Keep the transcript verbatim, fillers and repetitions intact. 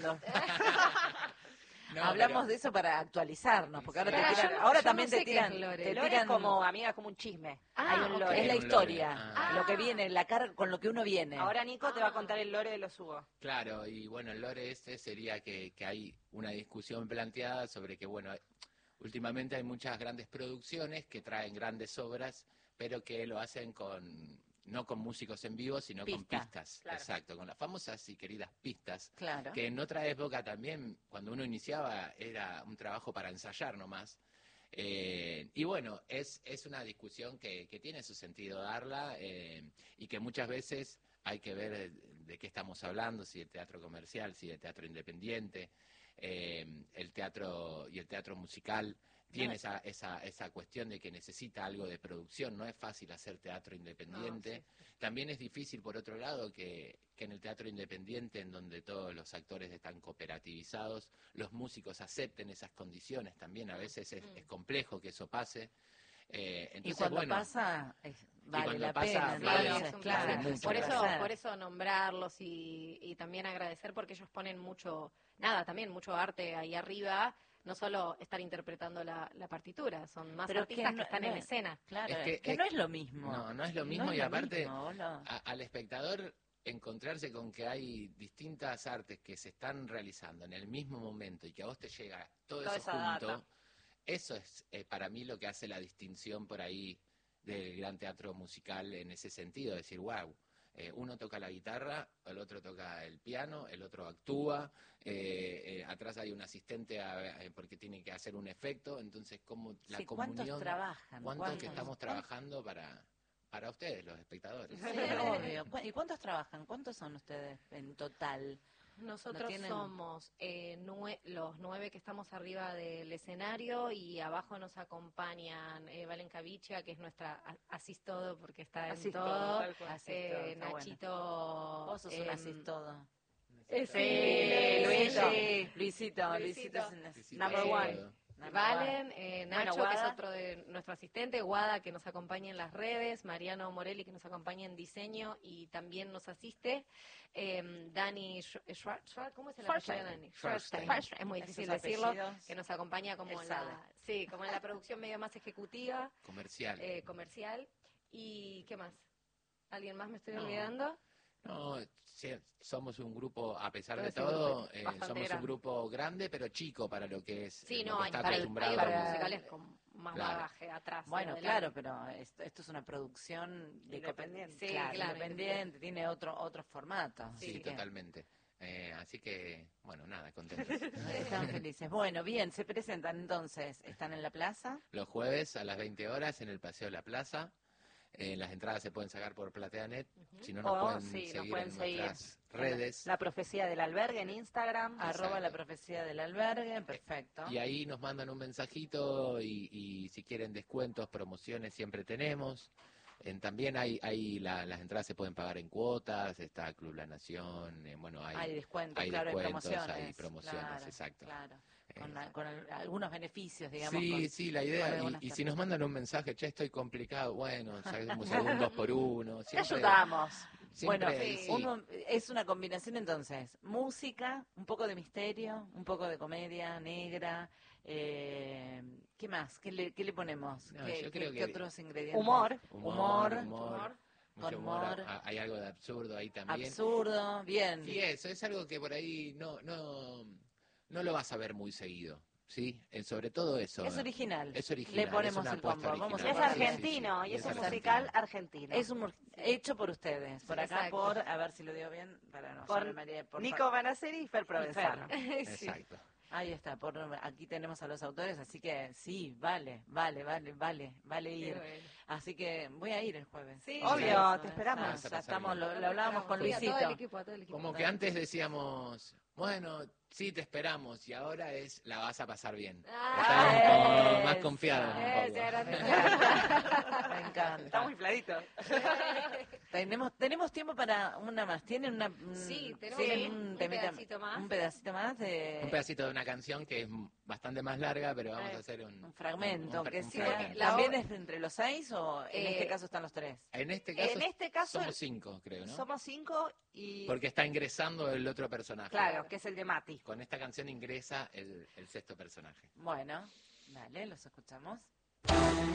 No, Hablamos pero- de eso para actualizarnos, porque ahora, Pero te yo tiran, no- ahora yo también no te sé qué tiran, es lore. te Lore tiran- es como, amiga, como un chisme. Ah, Hay un ok. lore. es la un lore. historia, Ah. lo que viene, la carga con lo que uno viene. Ahora Nico te va a Ah. contar el lore de los Hugo. Claro, y bueno, el lore este sería que, que hay una discusión planteada sobre que, bueno, últimamente hay muchas grandes producciones que traen grandes obras, pero que lo hacen con no con músicos en vivo, sino con Pista, pistas. claro. Exacto, con las famosas y queridas pistas, Claro. que en otra época también, cuando uno iniciaba, era un trabajo para ensayar nomás. Eh, y bueno, es, es una discusión que, que tiene su sentido darla eh, y que muchas veces hay que ver de, de qué estamos hablando, si de teatro comercial, si de teatro independiente, eh, el teatro y el teatro musical tiene No. esa, esa, esa cuestión de que necesita algo de producción, no es fácil hacer teatro independiente. No, sí. También es difícil, por otro lado, que, que en el teatro independiente, en donde todos los actores están cooperativizados, los músicos acepten esas condiciones también. A veces es, Mm. es complejo que eso pase. Eh, Y entonces, cuando bueno, pasa, es- vale cuando la pasa, pena. vale- entonces, es un claro, placer. mucho por eso, placer. por eso nombrarlos y, y también agradecer porque ellos ponen mucho, nada, también mucho arte ahí arriba, no solo estar interpretando la, la partitura, son más Pero artistas que que, no- están no en es- escena. Claro, Es es que- que, es- no es lo mismo. no, no es lo mismo No es y lo aparte mismo, boludo. a- al espectador encontrarse con que hay distintas artes que se están realizando en el mismo momento y que a vos te llega todo Toda eso esa junto, data. eso es eh, para mí lo que hace la distinción por ahí del gran teatro musical en ese sentido, decir, wow, uno toca la guitarra, el otro toca el piano, el otro actúa, eh, eh, atrás hay un asistente a- eh, porque tiene que hacer un efecto, entonces como la Sí, comunión, ¿cuántos trabajan? cuánto ¿Cuántos? que estamos trabajando para, para ustedes, los espectadores. Sí, obvio. ¿Cu- ¿Y cuántos trabajan? ¿Cuántos son ustedes en total? Nosotros tienen- somos eh, nue- los nueve que estamos arriba del escenario y abajo nos acompañan eh, Valen Cavicia, que es nuestra a- asís todo porque está en Asís todo, todo, tal cual. Así eh, todo, está bueno. Nachito. Vos sos un em, asís todo. eh, Sí, Luisito. Luisito. Luisito, Luisito. es un asís. Luisito Number hace one. todo. Number Valen, eh, Bueno, Nacho, que es Guada. otro de nuestro asistente, Guada, que nos acompaña en las redes, Mariano Morelli, que nos acompaña en diseño y también nos asiste, eh, Dani Sch- Schwar- Schwar- ¿cómo es el apellido de Dani? Schwarstein. Schwarstein, es muy Esos difícil decirlo, apellidos, que nos acompaña como él en sabe. la, sí, como en la producción medio más ejecutiva, Comercial. eh, comercial, y ¿qué más? ¿Alguien más me estoy No. olvidando? No, sí, somos un grupo, a pesar Todo de ese todo, grupo, eh, bastante somos un grande. grupo grande, pero chico para lo que es Sí, eh, lo no, que hay, está para, hay acostumbrado. grupos para- musicales con más Claro. bagaje atrás. y Bueno, adelante. claro, pero esto, esto es una producción de Independiente. cope- Sí, claro, claro, independiente, tiene otro otro formato. Sí, así que totalmente. Eh, así que, bueno, nada, contentos. están felices. Bueno, bien, se presentan entonces, están en la plaza. Los jueves a las veinte horas en el Paseo de la Plaza. Eh, las entradas se pueden sacar por PlateaNet. Si no, nos O, pueden sí, nos seguir pueden en seguir nuestras en redes. La profecía del albergue en Instagram. Exacto. Arroba la profecía del albergue, perfecto. Y ahí nos mandan un mensajito y, y si quieren descuentos, promociones, siempre tenemos. En- también hay, hay la- las entradas se pueden pagar en cuotas, está Club La Nación, eh, bueno, hay, Hay descuentos, hay claro, descuentos, hay promociones. hay promociones, claro, exacto. Claro, con, Eh, la- con al- algunos beneficios, digamos. Sí, con- sí, la con idea, y, algunas y si nos mandan un mensaje, che, estoy complicado, bueno, hacemos algún dos por uno. Te Siempre, ayudamos. siempre, Bueno, sí. uno- es una combinación entonces, música, un poco de misterio, un poco de comedia negra, eh, ¿qué más? ¿Qué le, qué le ponemos? No, ¿Qué, yo qué- creo qué que- otros ingredientes? Humor. Humor, humor, humor, mucho con humor, humor. a- hay algo de absurdo ahí también. Absurdo, bien. Y eso, es algo que por ahí no, no, no lo vas a ver muy seguido, ¿sí? Eh, sobre todo eso. Es original. Es original. Le ponemos es una el apuesta combo. Vamos a original. Es ponerle- argentino Sí, sí, y es un argentino. musical argentino. Es un mur- hecho por ustedes, por acá, Exacto. por, a ver si lo digo bien, para no Por saber, María, por Nico Banaceri y Fer Provenzano. Sí. Exacto. Ahí está, por, aquí tenemos a los autores, así que sí, vale, vale, vale, vale, vale Qué ir. bueno. Así que voy a ir el jueves. Sí, Obvio, Ya, te esperamos. Ya, Vas a ya pasar estamos, bien. lo, lo hablábamos con Sí, a todo el Luisito. equipo, a todo el equipo. Como que antes decíamos, bueno, sí, te esperamos, y ahora es la vas a pasar bien. Ah, Estamos como eso. más confiados un eh, poco. ya era- Me encanta. Me encanta. Estamos infladitos. Tenemos, tenemos tiempo para una más. ¿Tienen una, un- Sí, tenemos tienen un temita- pedacito más. Un pedacito más de Un pedacito de una canción que es bastante más larga, pero vamos Eh, a hacer un, un fragmento. un- un- que un sea, fragmento. La ¿También o- es entre los seis o en Eh, este caso están los tres? En este caso, En este caso somos cinco, creo, ¿no? somos cinco y... Porque está ingresando el otro personaje. Claro, que es el de Mati. Con esta canción ingresa el, el sexto personaje. Bueno, dale, los escuchamos.